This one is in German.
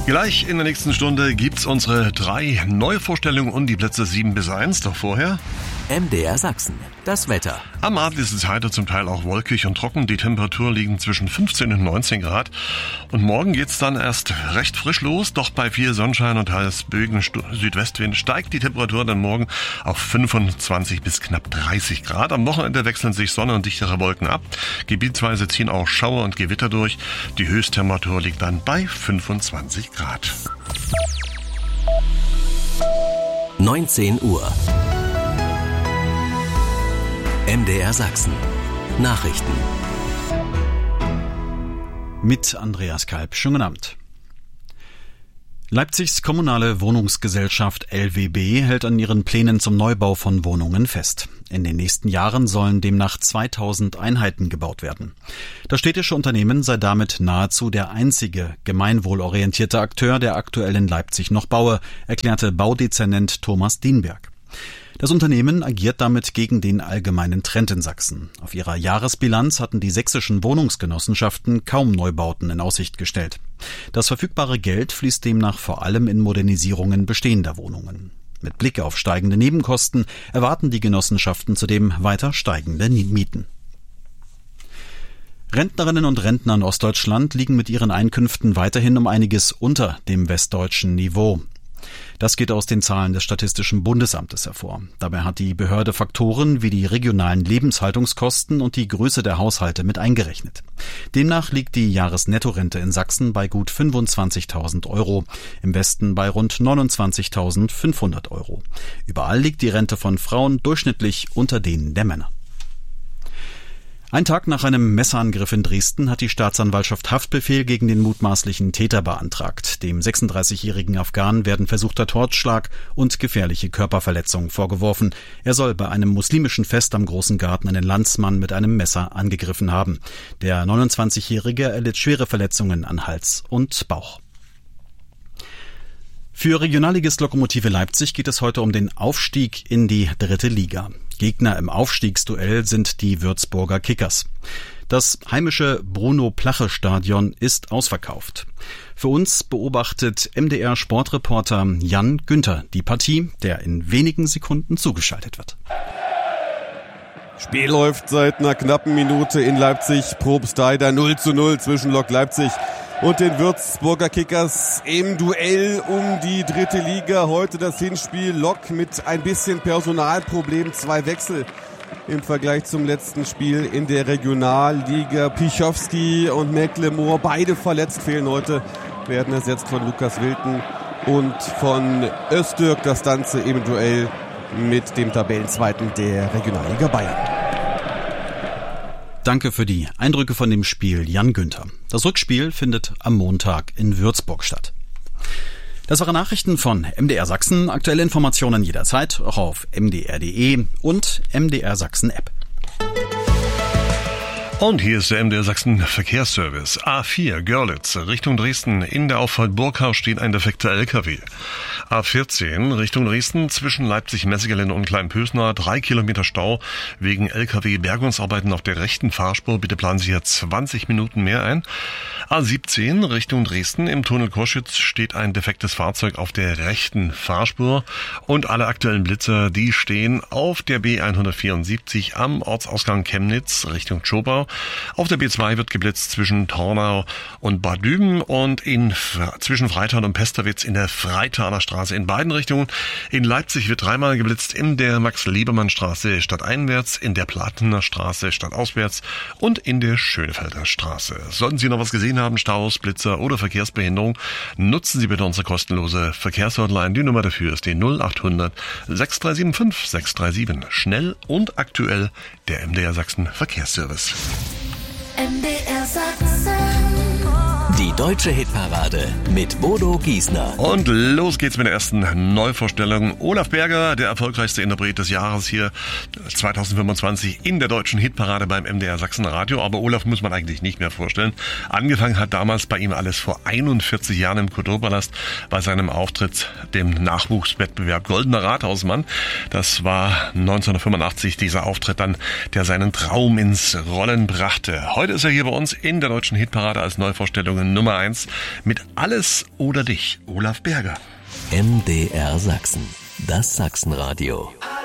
Gleich in der nächsten Stunde gibt's unsere 3 Neuvorstellungen und die Plätze 7 bis 1. Doch vorher MDR Sachsen, das Wetter. Am Abend ist es heute zum Teil auch wolkig und trocken. Die Temperaturen liegen zwischen 15 und 19 Grad. Und morgen geht's dann erst recht frisch los. Doch bei viel Sonnenschein und teils Bögen Südwestwind steigt die Temperatur dann morgen auf 25 bis knapp 30 Grad. Am Wochenende wechseln sich Sonne und dichtere Wolken ab. Gebietsweise ziehen auch Schauer und Gewitter durch. Die Höchsttemperatur liegt dann bei 25 Grad. 19 Uhr. MDR Sachsen. Nachrichten. Mit Andreas Kalb. Schönen guten Abend. Leipzigs kommunale Wohnungsgesellschaft LWB hält an ihren Plänen zum Neubau von Wohnungen fest. In den nächsten Jahren sollen demnach 2000 Einheiten gebaut werden. Das städtische Unternehmen sei damit nahezu der einzige gemeinwohlorientierte Akteur, der aktuell in Leipzig noch baue, erklärte Baudezernent Thomas Dienberg. Das Unternehmen agiert damit gegen den allgemeinen Trend in Sachsen. Auf ihrer Jahresbilanz hatten die sächsischen Wohnungsgenossenschaften kaum Neubauten in Aussicht gestellt. Das verfügbare Geld fließt demnach vor allem in Modernisierungen bestehender Wohnungen. Mit Blick auf steigende Nebenkosten erwarten die Genossenschaften zudem weiter steigende Mieten. Rentnerinnen und Rentner in Ostdeutschland liegen mit ihren Einkünften weiterhin um einiges unter dem westdeutschen Niveau. Das geht aus den Zahlen des Statistischen Bundesamtes hervor. Dabei hat die Behörde Faktoren wie die regionalen Lebenshaltungskosten und die Größe der Haushalte mit eingerechnet. Demnach liegt die Jahresnettorente in Sachsen bei gut 25.000 Euro, im Westen bei rund 29.500 Euro. Überall liegt die Rente von Frauen durchschnittlich unter denen der Männer. Ein Tag nach einem Messerangriff in Dresden hat die Staatsanwaltschaft Haftbefehl gegen den mutmaßlichen Täter beantragt. Dem 36-jährigen Afghanen werden versuchter Totschlag und gefährliche Körperverletzung vorgeworfen. Er soll bei einem muslimischen Fest am Großen Garten einen Landsmann mit einem Messer angegriffen haben. Der 29-jährige erlitt schwere Verletzungen an Hals und Bauch. Für Regionalligist Lokomotive Leipzig geht es heute um den Aufstieg in die 3. Liga. Gegner im Aufstiegsduell sind die Würzburger Kickers. Das heimische Bruno-Plache-Stadion ist ausverkauft. Für uns beobachtet MDR-Sportreporter Jan Günther die Partie, der in wenigen Sekunden zugeschaltet wird. Spiel läuft seit einer knappen Minute in Leipzig. Probstheider 0:0 zwischen Lok Leipzig und den Würzburger Kickers im Duell um die 3. Liga. Heute das Hinspiel. Lok mit ein bisschen Personalproblem. 2 Wechsel im Vergleich zum letzten Spiel in der Regionalliga. Pichowski und Mecklemore, beide verletzt, fehlen heute, werden ersetzt von Lukas Wilken und von Öztürk. Das Ganze im Duell mit dem Tabellenzweiten der Regionalliga Bayern. Danke für die Eindrücke von dem Spiel, Jan Günther. Das Rückspiel findet am Montag in Würzburg statt. Das waren Nachrichten von MDR Sachsen. Aktuelle Informationen jederzeit auch auf mdr.de und MDR Sachsen App. Und hier ist der MDR Sachsen Verkehrsservice. A4 Görlitz Richtung Dresden. In der Auffahrt Burghaus steht ein defekter LKW. A14 Richtung Dresden zwischen Leipzig-Messiggelände und Kleinpösnar 3 Kilometer Stau wegen LKW-Bergungsarbeiten auf der rechten Fahrspur. Bitte planen Sie hier 20 Minuten mehr ein. A17 Richtung Dresden. Im Tunnel Koschitz steht ein defektes Fahrzeug auf der rechten Fahrspur. Und alle aktuellen Blitzer, die stehen auf der B174 am Ortsausgang Chemnitz Richtung Tschobau. Auf der B2 wird geblitzt zwischen Tornau und Bad Düben und zwischen Freital und Pesterwitz in der Freitaler Straße in beiden Richtungen. In Leipzig wird 3-mal geblitzt in der Max-Liebermann-Straße stadteinwärts, in der Platener Straße stadtauswärts und in der Schönefelder Straße. Sollten Sie noch was gesehen haben, Staus, Blitzer oder Verkehrsbehinderung, nutzen Sie bitte unsere kostenlose Verkehrshotline. Die Nummer dafür ist die 0800 6375 637. Schnell und aktuell der MDR Sachsen Verkehrsservice. MDR Sachsen. Die deutsche Hitparade mit Bodo Giesner. Und los geht's mit der ersten Neuvorstellung. Olaf Berger, der erfolgreichste Interpret des Jahres hier 2025 in der deutschen Hitparade beim MDR Sachsen Radio. Aber Olaf muss man eigentlich nicht mehr vorstellen. Angefangen hat damals bei ihm alles vor 41 Jahren im Kulturpalast bei seinem Auftritt, dem Nachwuchswettbewerb Goldener Rathausmann. Das war 1985 dieser Auftritt dann, der seinen Traum ins Rollen brachte. Heute ist er hier bei uns in der deutschen Hitparade als Neuvorstellung Nummer 1 mit Alles oder Dich, Olaf Berger. MDR Sachsen, das Sachsenradio.